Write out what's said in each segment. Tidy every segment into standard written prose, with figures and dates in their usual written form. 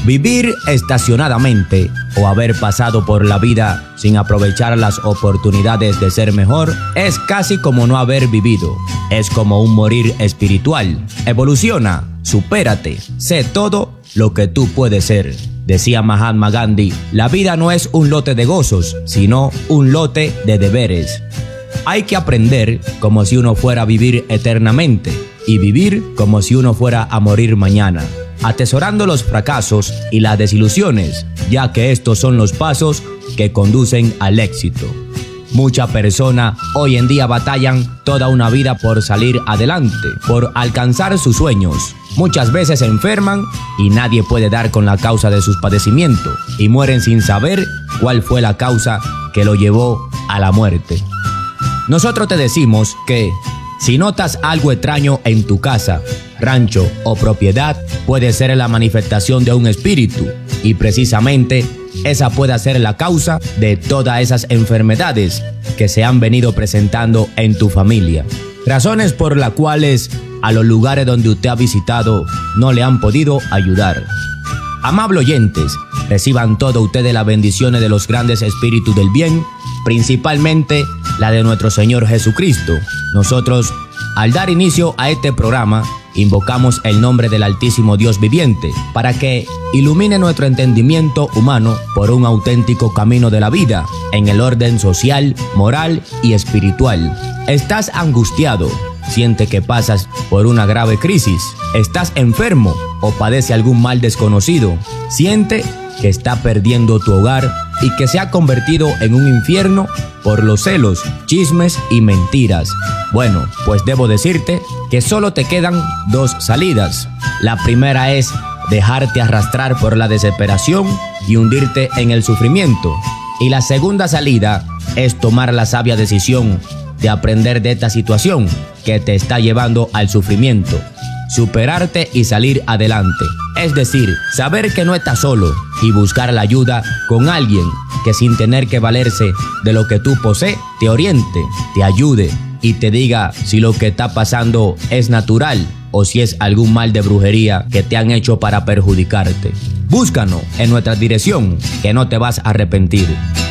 Vivir estacionadamente o haber pasado por la vida sin aprovechar las oportunidades de ser mejor es casi como no haber vivido. Es como un morir espiritual. Evoluciona, supérate, sé todo lo que tú puedes ser. Decía Mahatma Gandhi, la vida no es un lote de gozos, sino un lote de deberes. Hay que aprender como si uno fuera a vivir eternamente y vivir como si uno fuera a morir mañana, atesorando los fracasos y las desilusiones, ya que estos son los pasos que conducen al éxito. Muchas personas hoy en día batallan toda una vida por salir adelante, por alcanzar sus sueños. Muchas veces se enferman y nadie puede dar con la causa de sus padecimientos y mueren sin saber cuál fue la causa que lo llevó a la muerte. Nosotros te decimos que si notas algo extraño en tu casa, rancho o propiedad, puede ser la manifestación de un espíritu y precisamente esa puede ser la causa de todas esas enfermedades que se han venido presentando en tu familia. Razones por las cuales a los lugares donde usted ha visitado no le han podido ayudar. Amables oyentes, reciban todos ustedes las bendiciones de los grandes espíritus del bien, principalmente la de nuestro Señor Jesucristo. Nosotros, al dar inicio a este programa, invocamos el nombre del Altísimo Dios viviente para que ilumine nuestro entendimiento humano por un auténtico camino de la vida en el orden social, moral y espiritual. ¿Estás angustiado? ¿Siente que pasas por una grave crisis? ¿Estás enfermo o padece algún mal desconocido? ¿Siente que está perdiendo tu hogar y que se ha convertido en un infierno por los celos, chismes y mentiras? Bueno, pues debo decirte que solo te quedan dos salidas. La primera es dejarte arrastrar por la desesperación y hundirte en el sufrimiento. Y la segunda salida es tomar la sabia decisión de aprender de esta situación que te está llevando al sufrimiento, superarte y salir adelante. Es decir, saber que no estás solo y buscar la ayuda con alguien que sin tener que valerse de lo que tú posees, te oriente, te ayude y te diga si lo que está pasando es natural o si es algún mal de brujería que te han hecho para perjudicarte. Búscanos en nuestra dirección, que no te vas a arrepentir.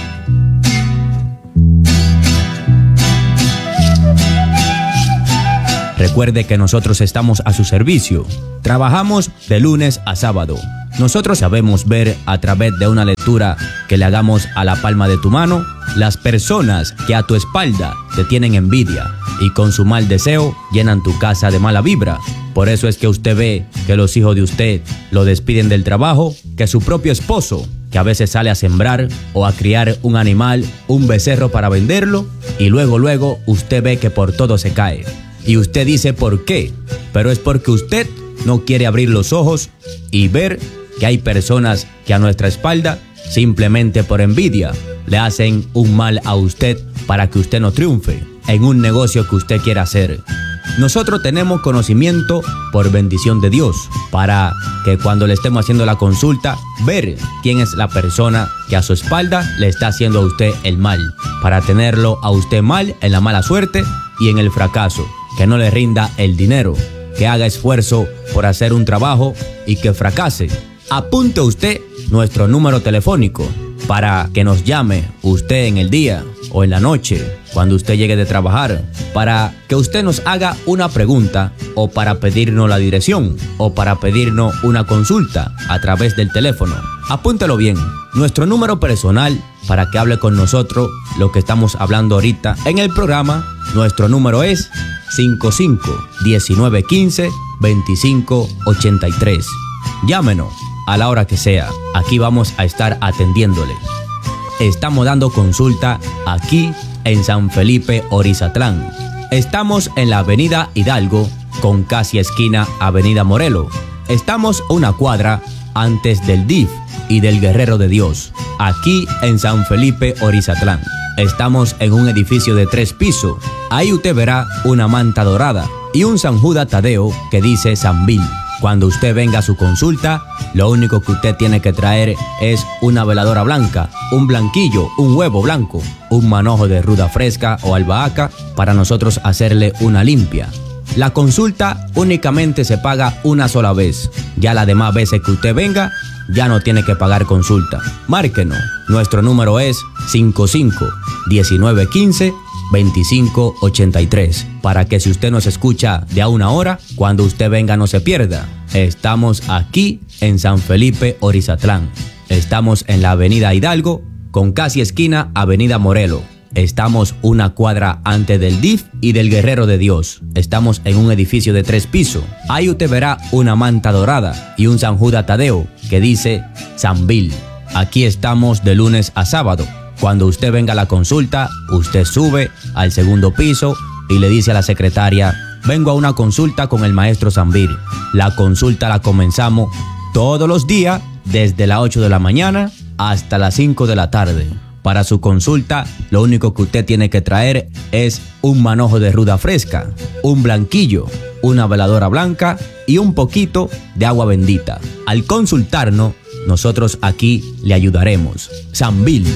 Recuerde que nosotros estamos a su servicio. Trabajamos de lunes a sábado. Nosotros sabemos ver a través de una lectura que le hagamos a la palma de tu mano las personas que a tu espalda te tienen envidia y con su mal deseo llenan tu casa de mala vibra. Por eso es que usted ve que los hijos de usted lo despiden del trabajo, que su propio esposo, que a veces sale a sembrar o a criar un animal, un becerro para venderlo, y luego usted ve que por todo se cae. Y usted dice ¿por qué? Pero es porque usted no quiere abrir los ojos y ver que hay personas que a nuestra espalda, simplemente por envidia, le hacen un mal a usted para que usted no triunfe en un negocio que usted quiera hacer. Nosotros tenemos conocimiento por bendición de Dios para que cuando le estemos haciendo la consulta, ver quién es la persona que a su espalda le está haciendo a usted el mal, para tenerlo a usted mal en la mala suerte y en el fracaso. Que no le rinda el dinero, que haga esfuerzo por hacer un trabajo y que fracase. Apunte usted nuestro número telefónico para que nos llame usted en el día o en la noche, cuando usted llegue de trabajar, para que usted nos haga una pregunta o para pedirnos la dirección o para pedirnos una consulta a través del teléfono. Apúntelo bien, nuestro número personal para que hable con nosotros lo que estamos hablando ahorita en el programa. Nuestro número es 55-1915-2583. Llámenos a la hora que sea. Aquí vamos a estar atendiéndole. Estamos dando consulta aquí en San Felipe, Orizatlán. Estamos en la avenida Hidalgo con casi esquina avenida Morelos. Estamos una cuadra antes del DIF y del Guerrero de Dios, aquí en San Felipe, Orizatlán. Estamos en un edificio de 3 pisos. Ahí usted verá una manta dorada y un San Judas Tadeo que dice San Bill. Cuando usted venga a su consulta, lo único que usted tiene que traer es una veladora blanca, un blanquillo, un huevo blanco, un manojo de ruda fresca o albahaca para nosotros hacerle una limpia. La consulta únicamente se paga una sola vez. Ya las demás veces que usted venga, ya no tiene que pagar consulta. Márquenos. Nuestro número es 55-1915-2583. Para que si usted nos escucha de a una hora, cuando usted venga no se pierda. Estamos aquí en San Felipe, Orizatlán. Estamos en la avenida Hidalgo, con casi esquina avenida Morelos. Estamos una cuadra antes del DIF y del Guerrero de Dios. Estamos en un edificio de 3 pisos. Ahí usted verá una manta dorada y un San Judas Tadeo que dice San Bill. Aquí estamos de lunes a sábado. Cuando usted venga a la consulta, usted sube al segundo piso y le dice a la secretaria: vengo a una consulta con el maestro Zambir. La consulta la comenzamos todos los días desde las 8 de la mañana hasta las 5 de la tarde. Para su consulta, lo único que usted tiene que traer es un manojo de ruda fresca, un blanquillo, una veladora blanca y un poquito de agua bendita. Al consultarnos, nosotros aquí le ayudaremos. San Bill.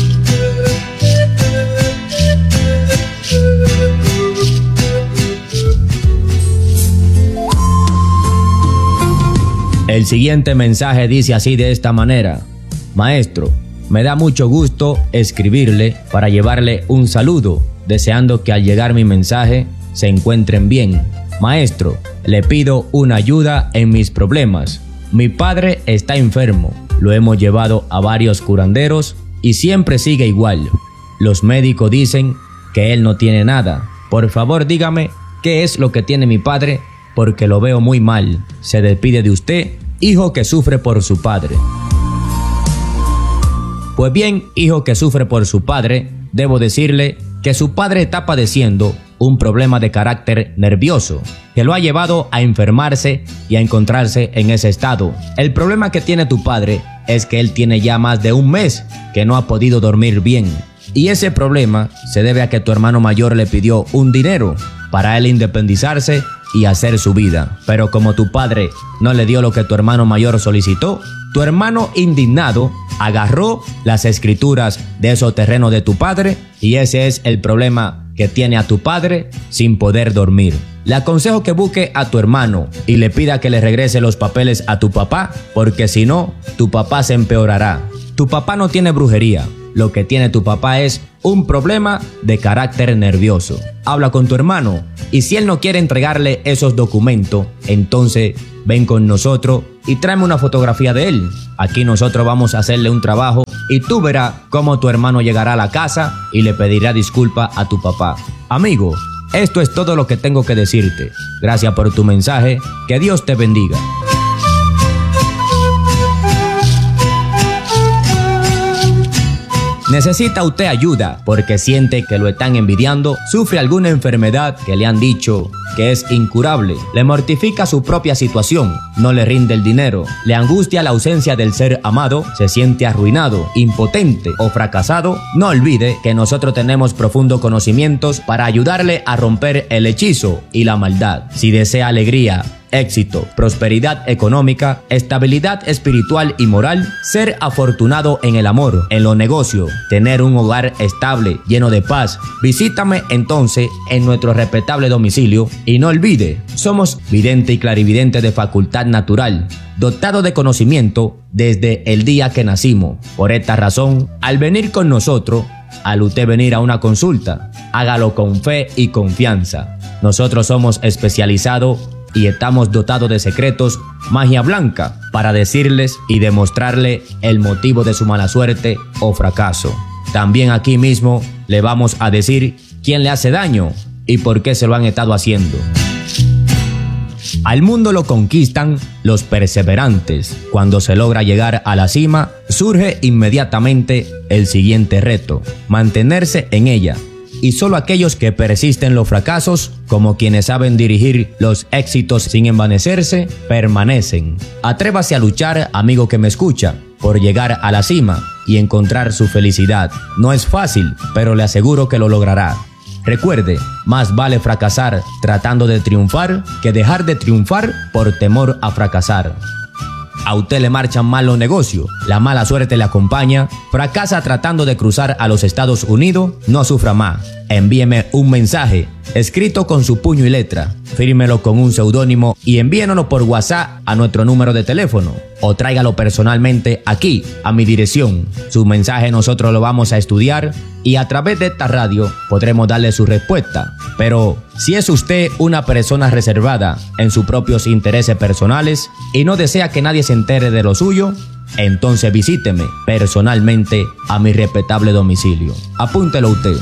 El siguiente mensaje dice así de esta manera: maestro, me da mucho gusto escribirle para llevarle un saludo, deseando que al llegar mi mensaje se encuentren bien. Maestro, le pido una ayuda en mis problemas. Mi padre está enfermo, lo hemos llevado a varios curanderos y siempre sigue igual. Los médicos dicen que él no tiene nada. Por favor, dígame qué es lo que tiene mi padre, porque lo veo muy mal. Se despide de usted, hijo que sufre por su padre. Pues bien, hijo que sufre por su padre, debo decirle que su padre está padeciendo un problema de carácter nervioso que lo ha llevado a enfermarse y a encontrarse en ese estado. El problema que tiene tu padre es que él tiene ya más de un mes que no ha podido dormir bien. Y ese problema se debe a que tu hermano mayor le pidió un dinero para él independizarse y hacer su vida. Pero como tu padre no le dio lo que tu hermano mayor solicitó, tu hermano indignado agarró las escrituras de esos terrenos de tu padre y ese es el problema que tiene a tu padre sin poder dormir. Le aconsejo que busque a tu hermano y le pida que le regrese los papeles a tu papá, porque si no, tu papá se empeorará. Tu papá no tiene brujería. Lo que tiene tu papá es un problema de carácter nervioso. Habla con tu hermano y si él no quiere entregarle esos documentos, entonces ven con nosotros y tráeme una fotografía de él. Aquí nosotros vamos a hacerle un trabajo y tú verás cómo tu hermano llegará a la casa y le pedirá disculpa a tu papá. Amigo, esto es todo lo que tengo que decirte. Gracias por tu mensaje. Que Dios te bendiga. ¿Necesita usted ayuda porque siente que lo están envidiando? ¿Sufre alguna enfermedad que le han dicho que es incurable? ¿Le mortifica su propia situación? ¿No le rinde el dinero? ¿Le angustia la ausencia del ser amado? ¿Se siente arruinado, impotente o fracasado? No olvide que nosotros tenemos profundos conocimientos para ayudarle a romper el hechizo y la maldad. Si desea alegría, éxito, prosperidad económica, estabilidad espiritual y moral, ser afortunado en el amor, en los negocios, tener un hogar estable, lleno de paz, visítame entonces en nuestro respetable domicilio y no olvide, somos vidente y clarividente de facultad natural, dotado de conocimiento desde el día que nacimos. Por esta razón, al venir con nosotros, al usted venir a una consulta, hágalo con fe y confianza. Nosotros somos especializados y estamos dotados de secretos, magia blanca, para decirles y demostrarle el motivo de su mala suerte o fracaso. También aquí mismo le vamos a decir quién le hace daño y por qué se lo han estado haciendo. Al mundo lo conquistan los perseverantes. Cuando se logra llegar a la cima, surge inmediatamente el siguiente reto: mantenerse en ella. Y solo aquellos que persisten los fracasos, como quienes saben dirigir los éxitos sin envanecerse, permanecen. Atrévase a luchar, amigo que me escucha, por llegar a la cima y encontrar su felicidad. No es fácil, pero le aseguro que lo logrará. Recuerde, más vale fracasar tratando de triunfar que dejar de triunfar por temor a fracasar. A usted le marchan mal los negocios, la mala suerte le acompaña, fracasa tratando de cruzar a los Estados Unidos, no sufra más. envíeme un mensaje escrito con su puño y letra, fírmelo con un seudónimo y envíenoslo por WhatsApp a nuestro número de teléfono o tráigalo personalmente aquí a mi dirección. Su mensaje nosotros lo vamos a estudiar y a través de esta radio podremos darle su respuesta. Pero si es usted una persona reservada en sus propios intereses personales y no desea que nadie se entere de lo suyo, entonces visíteme personalmente a mi respetable domicilio. Apúntelo usted.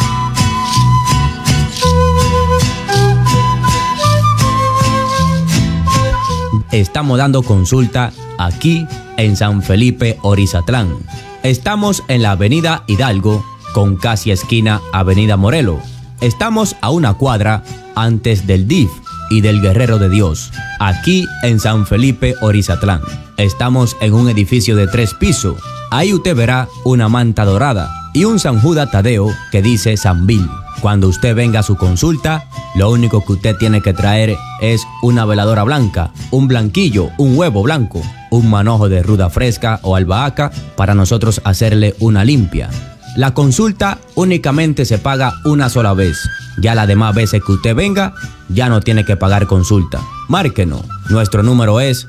Estamos dando consulta aquí en San Felipe, Orizatlán. Estamos en la avenida Hidalgo con casi esquina avenida Morelos. Estamos a una cuadra antes del DIF y del Guerrero de Dios, aquí en San Felipe, Orizatlán. Estamos en un edificio de 3 pisos. Ahí usted verá una manta dorada y un San Judas Tadeo que dice San Bill. Cuando usted venga a su consulta, lo único que usted tiene que traer es una veladora blanca, un blanquillo, un huevo blanco, un manojo de ruda fresca o albahaca para nosotros hacerle una limpia. La consulta únicamente se paga una sola vez. Ya las demás veces que usted venga, ya no tiene que pagar consulta. Márquenos. Nuestro número es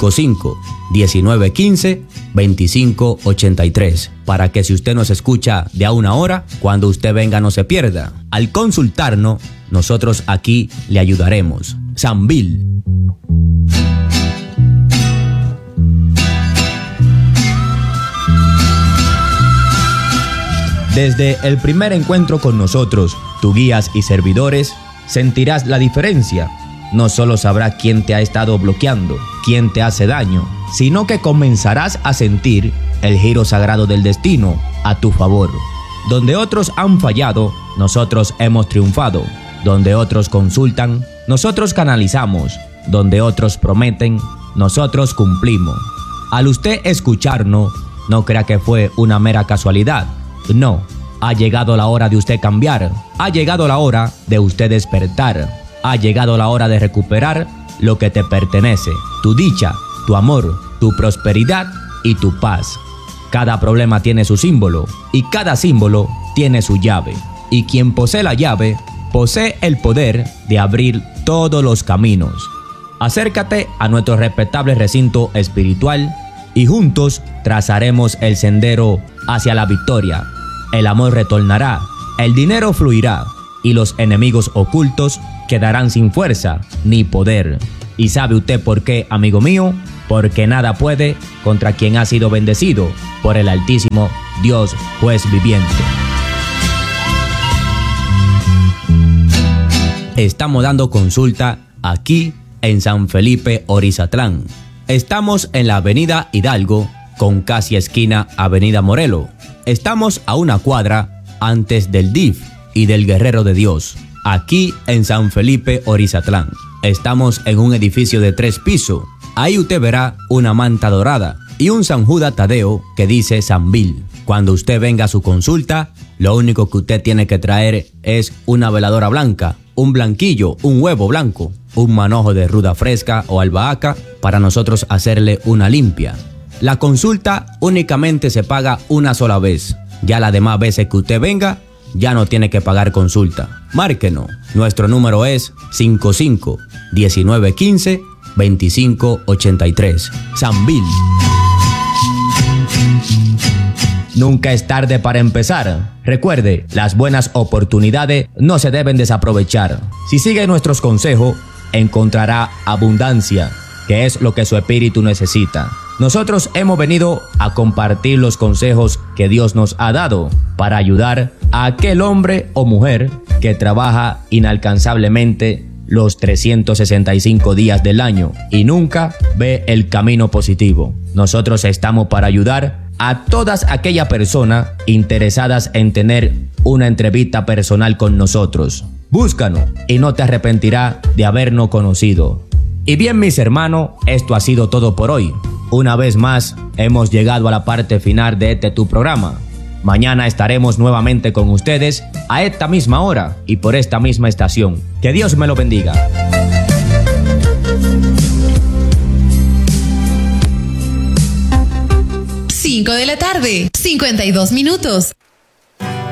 55-1915-2583. Para que si usted nos escucha de a una hora, cuando usted venga no se pierda. Al consultarnos, nosotros aquí le ayudaremos. San Bill. Desde el primer encuentro con nosotros, tus guías y servidores, sentirás la diferencia. No solo sabrás quién te ha estado bloqueando, quién te hace daño, sino que comenzarás a sentir el giro sagrado del destino a tu favor. Donde otros han fallado, nosotros hemos triunfado. Donde otros consultan, nosotros canalizamos. Donde otros prometen, nosotros cumplimos. Al usted escucharnos, no crea que fue una mera casualidad. No, ha llegado la hora de usted cambiar, ha llegado la hora de usted despertar, ha llegado la hora de recuperar lo que te pertenece, tu dicha, tu amor, tu prosperidad y tu paz. Cada problema tiene su símbolo y cada símbolo tiene su llave. Y quien posee la llave, posee el poder de abrir todos los caminos. Acércate a nuestro respetable recinto espiritual y juntos trazaremos el sendero hacia la victoria. El amor retornará, el dinero fluirá y los enemigos ocultos quedarán sin fuerza ni poder. ¿Y sabe usted por qué, amigo mío? Porque nada puede contra quien ha sido bendecido por el Altísimo Dios juez viviente. Estamos dando consulta aquí en San Felipe, Orizatlán. Estamos en la avenida Hidalgo con casi esquina avenida Morelos. Estamos a una cuadra antes del DIF y del Guerrero de Dios, aquí en San Felipe, Orizatlán. Estamos en un edificio de 3 pisos. Ahí usted verá una manta dorada y un San Judas Tadeo que dice San Bill. Cuando usted venga a su consulta, lo único que usted tiene que traer es una veladora blanca, un blanquillo, un huevo blanco, un manojo de ruda fresca o albahaca para nosotros hacerle una limpia. La consulta únicamente se paga una sola vez. Ya las demás veces que usted venga, ya no tiene que pagar consulta. Márquenos. Nuestro número es 55-1915-2583. San Bill. Nunca es tarde para empezar. Recuerde, las buenas oportunidades no se deben desaprovechar. Si sigue nuestros consejos, encontrará abundancia, que es lo que su espíritu necesita. Nosotros hemos venido a compartir los consejos que Dios nos ha dado para ayudar a aquel hombre o mujer que trabaja inalcanzablemente los 365 días del año y nunca ve el camino positivo. Nosotros estamos para ayudar a todas aquellas personas interesadas en tener una entrevista personal con nosotros. Búscanos y no te arrepentirás de habernos conocido. Y bien, mis hermanos, esto ha sido todo por hoy. Una vez más, hemos llegado a la parte final de tu programa. Mañana estaremos nuevamente con ustedes a esta misma hora y por esta misma estación. Que Dios me lo bendiga. 5 de la tarde, 52 minutos.